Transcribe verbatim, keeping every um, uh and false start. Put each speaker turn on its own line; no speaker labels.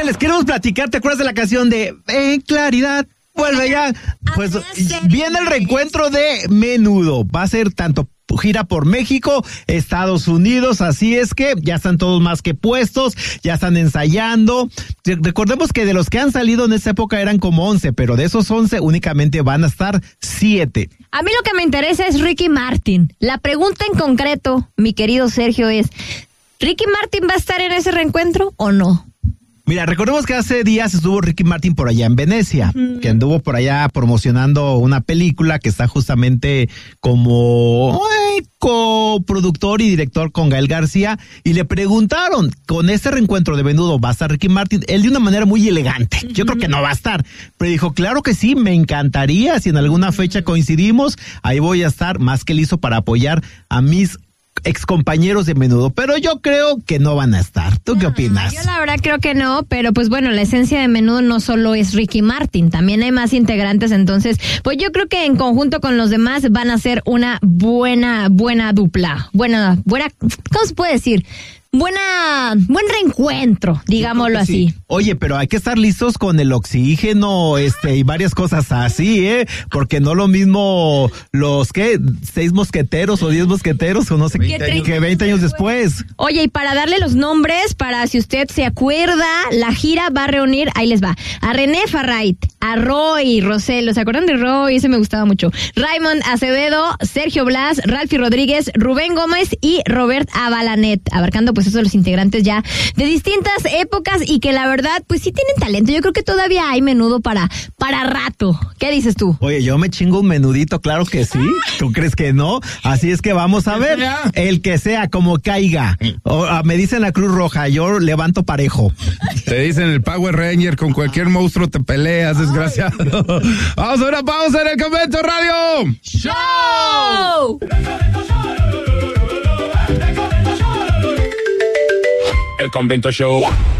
les queremos platicar, ¿te acuerdas de la canción de En Claridad? Vuelve ya. Pues viene el reencuentro de Menudo. Va a ser tanto gira por México, Estados Unidos, así es que ya están todos más que puestos, ya están ensayando. Recordemos que de los que han salido en esa época eran como once, pero de esos once únicamente van a estar siete.
A mí lo que me interesa es Ricky Martin. La pregunta en concreto, mi querido Sergio, es, ¿Ricky Martin va a estar en ese reencuentro o no?
Mira, recordemos que hace días estuvo Ricky Martin por allá en Venecia, mm. que anduvo por allá promocionando una película que está justamente como ay, coproductor y director con Gael García, y le preguntaron, ¿con este reencuentro de Menudo va a estar Ricky Martin? Él de una manera muy elegante, yo mm. creo que no va a estar, pero dijo, claro que sí, me encantaría, si en alguna fecha coincidimos, ahí voy a estar más que listo para apoyar a mis excompañeros de Menudo, pero yo creo que no van a estar. ¿Tú no, qué opinas?
Yo la verdad creo que no, pero pues bueno, la esencia de Menudo no solo es Ricky Martin, también hay más integrantes, entonces pues yo creo que en conjunto con los demás van a ser una buena, buena dupla, buena, buena, ¿cómo se puede decir? Buena, buen reencuentro, digámoslo así.
Sí. Oye, pero hay que estar listos con el oxígeno, este, y varias cosas así, ¿eh? Porque no lo mismo los, ¿qué? Seis mosqueteros o diez mosqueteros, o no sé qué, que veinte años después.
Oye, y para darle los nombres, para si usted se acuerda, la gira va a reunir, ahí les va, a René Farrait, a Roy Rossello, ¿se acuerdan de Roy? Ese me gustaba mucho. Raymond Acevedo, Sergio Blas, Ralphie Rodríguez, Rubén Gómez y Robert Avalanet, abarcando pues esos los integrantes ya de distintas épocas y que la verdad pues sí tienen talento. Yo creo que todavía hay Menudo para para rato. ¿Qué dices tú?
Oye, yo me chingo un menudito, claro que sí. ¿Tú crees que no? Así es que vamos a ver. El que sea, como caiga. O, me dicen la Cruz Roja, yo levanto parejo.
Te dicen el Power Ranger, con cualquier monstruo te peleas, desgraciado. Vamos a una pausa en el Convento Radio
Show.
El Convento Show.